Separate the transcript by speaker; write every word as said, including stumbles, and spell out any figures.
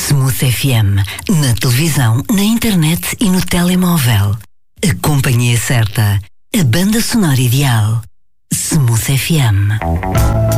Speaker 1: Smooth F M. Na televisão, na internet e no telemóvel. A companhia certa. A banda sonora ideal. Smooth F M.